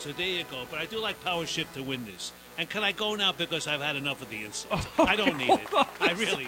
So there you go. But I do like Power Shift to win this. And can I go now because I've had enough of the insults? I don't need it. I really.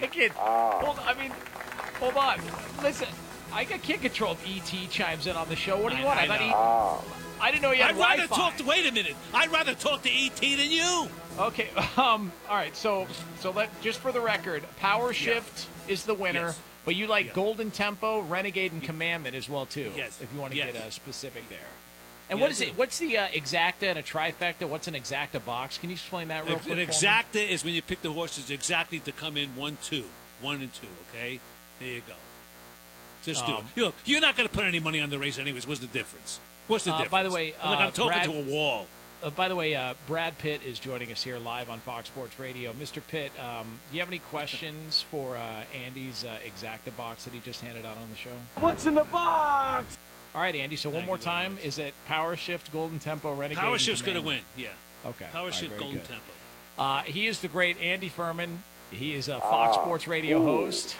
Hold on. Listen, I can't control if E.T. chimes in on the show. What do you want? I didn't know you had Wi-Fi. Wait a minute. I'd rather talk to E.T. than you. Okay. All right. So just for the record, Power Shift is the winner. Yes. But you like Golden Tempo, Renegade, and Commandment as well, too. Yes. If you want to get specific there. And Yeah, what is it? What's the exacta and a trifecta? What's an exacta box? Can you explain that real quick? An exacta is when you pick the horses exactly to come in 1, 2. 1 and 2, okay? There you go. Just do it. You're not going to put any money on the race anyways. What's the difference? What's the difference? By the way, I'm talking to a wall. By the way, Brad Pitt is joining us here live on Fox Sports Radio. Mr. Pitt, do you have any questions for Andy's exacta box that he just handed out on the show? What's in the box? All right, Andy. So one more time, is it Power Shift, Golden Tempo, Renegade? Power Shift's going to win. Yeah. Okay. Power Shift, Golden Tempo. He is the great Andy Furman. He is a Fox Sports Radio host.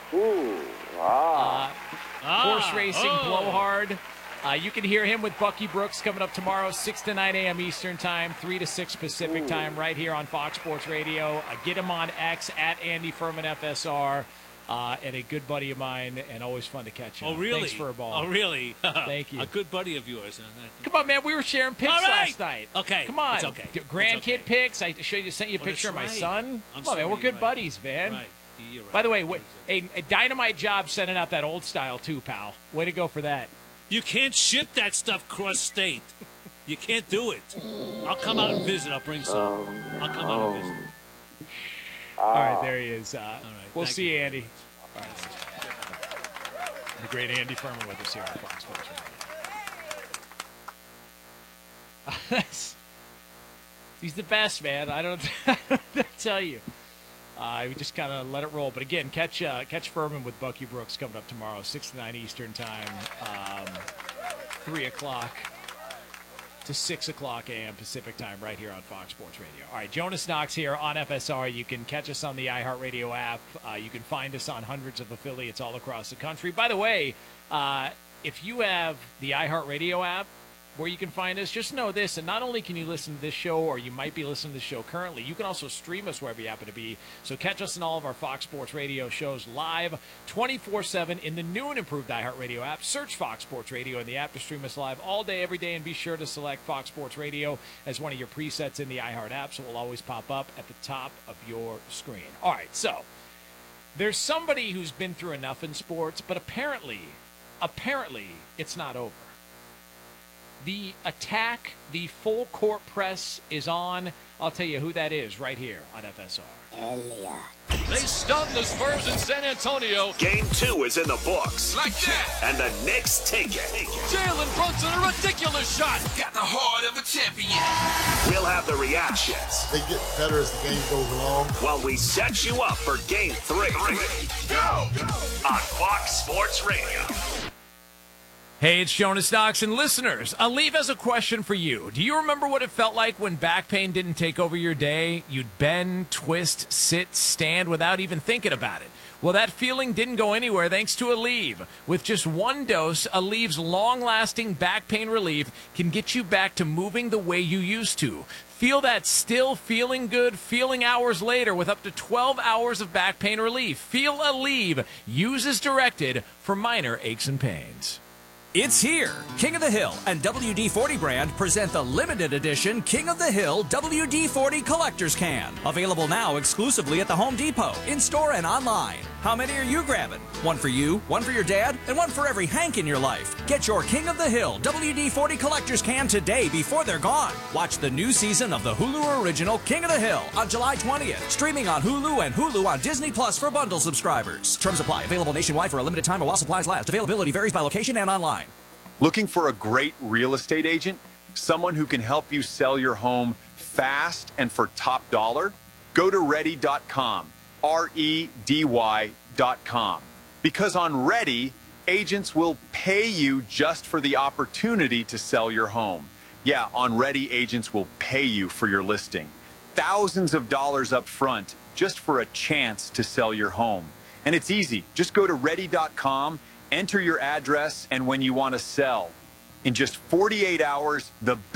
Horse racing blowhard. You can hear him with Bucky Brooks coming up tomorrow, 6 to 9 a.m. Eastern Time, 3 to 6 Pacific Time, right here on Fox Sports Radio. Get him on X at Andy Furman FSR, and a good buddy of mine, and always fun to catch him. Oh, really? Thanks for a ball. Oh, really? Thank you. A good buddy of yours. Come on, man. We were sharing pics last night. Okay. Come on. It's okay. Grandkid pics. I sent you a picture of my son. Come on, man. We're good buddies, man. Right. You're right. By the way, a dynamite job sending out that old style, too, pal. Way to go for that. You can't ship that stuff cross-state. You can't do it. I'll come out and visit. I'll bring some. I'll come out and visit. All right, there he is. All right, we'll thank see you. you, Andy. All right. The great Andy Furman with us here on Fox Sports. He's the best, man. I don't tell you. We just kind of let it roll. But again, catch Furman with Bucky Brooks coming up tomorrow, 6 to 9 Eastern Time, 3 o'clock to 6 o'clock a.m. Pacific Time right here on Fox Sports Radio. All right, Jonas Knox here on FSR. You can catch us on the iHeartRadio app. You can find us on hundreds of affiliates all across the country. By the way, if you have the iHeartRadio app, where you can find us, just know this, and not only can you listen to this show, or you might be listening to this show currently, you can also stream us wherever you happen to be. So catch us in all of our Fox Sports Radio shows live 24/7 in the new and improved iHeartRadio app. Search Fox Sports Radio in the app to stream us live all day, every day, and be sure to select Fox Sports Radio as one of your presets in the iHeart app, so it will always pop up at the top of your screen. All right, so there's somebody who's been through enough in sports, but apparently, it's not over. The attack, the full court press is on. I'll tell you who that is right here on FSR. They stunned the Spurs in San Antonio. Game 2 is in the books. Like that. And the Knicks take it. Jalen Brunson, a ridiculous shot. Got the heart of a champion. We'll have the reactions. They get better as the game goes along. While we set you up for Game 3. Go! On Fox Sports Radio. Hey, it's Jonas Knox, and listeners, Aleve has a question for you. Do you remember what it felt like when back pain didn't take over your day? You'd bend, twist, sit, stand without even thinking about it. Well, that feeling didn't go anywhere thanks to Aleve. With just one dose, Aleve's long-lasting back pain relief can get you back to moving the way you used to. Feel that still feeling good feeling hours later with up to 12 hours of back pain relief. Feel Aleve. Use as directed for minor aches and pains. It's here. King of the Hill and WD-40 brand present the limited edition King of the Hill WD-40 Collector's Can. Available now exclusively at the Home Depot, in-store and online. How many are you grabbing? One for you, one for your dad, and one for every Hank in your life. Get your King of the Hill WD-40 Collector's Can today before they're gone. Watch the new season of the Hulu original King of the Hill on July 20th. Streaming on Hulu and Hulu on Disney Plus for bundle subscribers. Terms apply. Available nationwide for a limited time or while supplies last. Availability varies by location and online. Looking for a great real estate agent? Someone who can help you sell your home fast and for top dollar? Go to ready.com, REDY.com. Because on Ready, agents will pay you just for the opportunity to sell your home. Yeah, on Ready, agents will pay you for your listing. Thousands of dollars up front just for a chance to sell your home. And it's easy. Just go to ready.com, enter your address, and when you want to sell. In just 48 hours, the